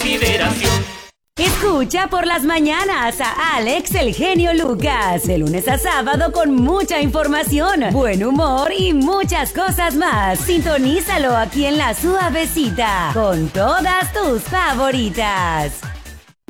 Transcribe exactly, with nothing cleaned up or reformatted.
Liberación. Escucha por las mañanas a Alex el genio Lucas, de lunes a sábado con mucha información, buen humor y muchas cosas más. Sintonízalo aquí en La Suavecita, con todas tus favoritas.